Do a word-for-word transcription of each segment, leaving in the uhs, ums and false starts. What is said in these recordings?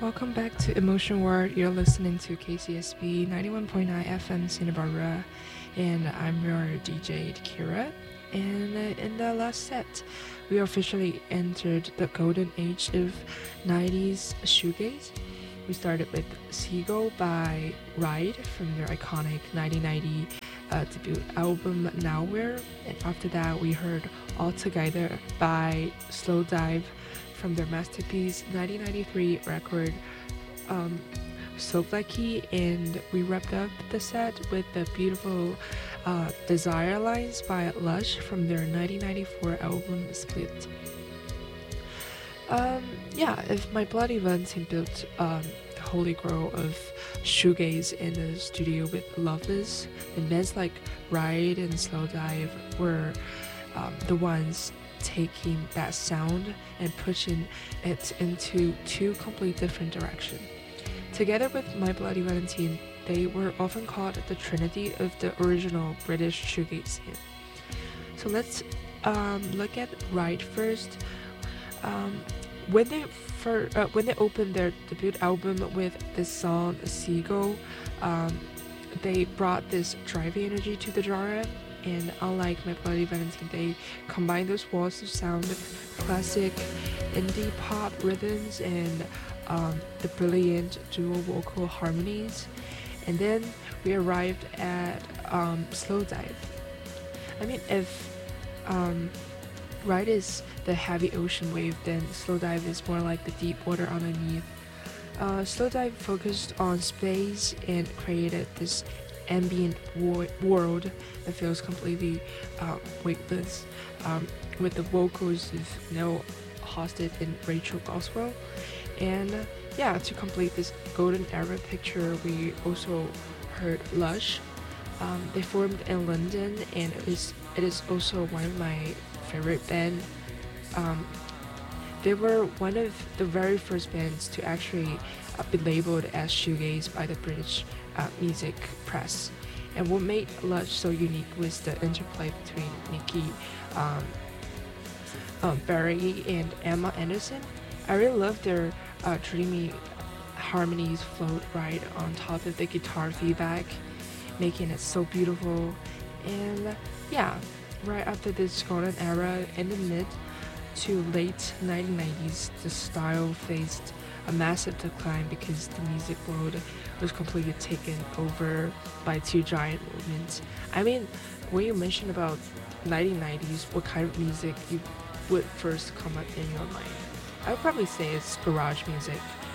Welcome back to Emotion World. You're listening to K C S B ninety-one point nine F M Santa Barbara, and I'm your D J Kira. And uh, in the last set, we officially entered the golden age of nineties shoegaze. We started with Seagull by Ride from their iconic nineteen ninety uh, debut album Nowhere, and after that we heard All Together by Slow Dive from their masterpiece nineteen ninety-three record um, Sovlaki, and we wrapped up the set with the beautiful uh, Desire Lines by Lush from their nineteen ninety-four album Split. Um, yeah, if My Bloody Valentine built um, the holy grail of shoegaze in the studio with Loveless, then bands like Ride and Slow Dive were um, the ones taking that sound and pushing it into two completely different directions. Together with My Bloody Valentine, they were often called the trinity of the original British shoegaze scene. So let's um, look at Ride first. Um, when they for, uh, when they opened their debut album with this song Seagull, um, they brought this driving energy to the genre. And unlike My Bloody Valentine, they combine those walls of sound with classic indie pop rhythms and um, the brilliant dual vocal harmonies. And then we arrived at um, Slow Dive. I mean, if um, Ride is the heavy ocean wave, then Slow Dive is more like the deep water underneath. Uh, Slow Dive focused on space and created this ambient wo- world that feels completely uh, weightless, um, with the vocals of Neil Hosted and Rachel Goswell. And uh, yeah, to complete this golden era picture, we also heard Lush. Um, they formed in London, and it is, it is also one of my favorite bands. Um, they were one of the very first bands to actually uh, be labeled as shoegaze by the British uh, music press. And what made Lush so unique was the interplay between Nikki um, um, Barry and Emma Anderson. I really love their uh, dreamy harmonies float right on top of the guitar feedback, making it so beautiful. And uh, yeah, right after this golden era in the mid to late nineteen nineties, the style faced a massive decline because the music world was completely taken over by two giant movements. I mean, when you mention about nineteen nineties, what kind of music you would first come up in your mind? I would probably say it's garage music.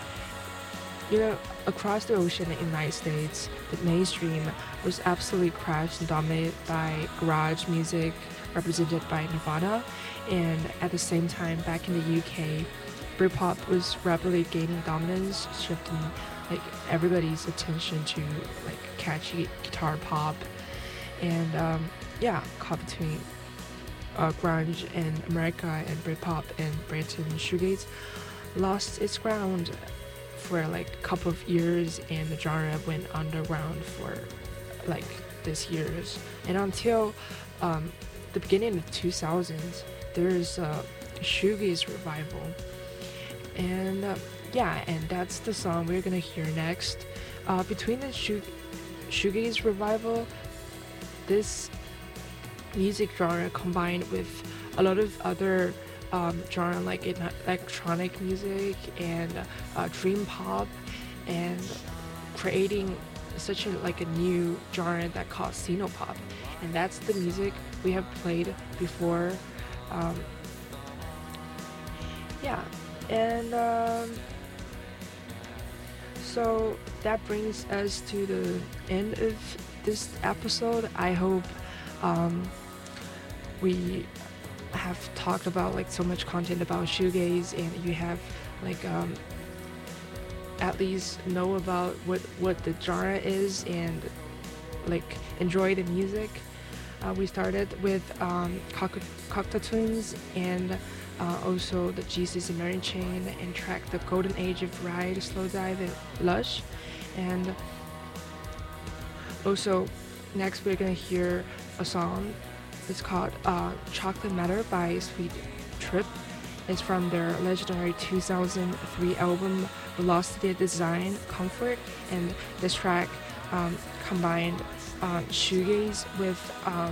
You know, across the ocean in the United States, the mainstream was absolutely crashed and dominated by garage music, represented by Nirvana, and at the same time, back in the U K, Britpop was rapidly gaining dominance, shifting like everybody's attention to like catchy guitar pop, and um, yeah, caught between uh, grunge in America and Britpop and Britain shoegaze lost its ground for like a couple of years, and the genre went underground for like this years, and until um, the beginning of two thousands, there's a shoegaze revival. And uh, yeah, and that's the song we're gonna hear next. Uh, between the shoe- shoegaze revival, this music genre combined with a lot of other um, genre like in electronic music and uh, dream pop, and creating such a like a new genre that called Sinopop, and that's the music we have played before. Um, yeah. And um, so that brings us to the end of this episode. I hope um, we have talked about like so much content about shoegaze, and you have like um, at least know about what what the genre is and like enjoy the music. Uh, we started with um, Cocteau Twins and uh, also the Jesus and Mary Chain, and track the golden age of Ride, Slow Dive, and Lush. And also next we're gonna hear a song. It's called uh, Chocolate Matter by Sweet Trip, It's from their legendary two thousand three album Velocity Design Comfort, and this track um, combined uh, shoegaze with um,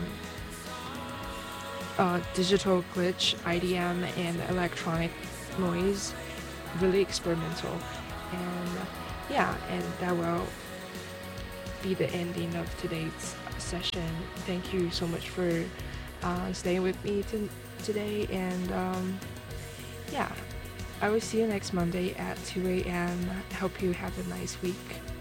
uh, digital glitch, I D M, and electronic noise. Really experimental, and yeah, and that will be the ending of today's session. Thank you so much for uh, staying with me t- today, and um, yeah, I will see you next Monday at two a m. Hope you have a nice week.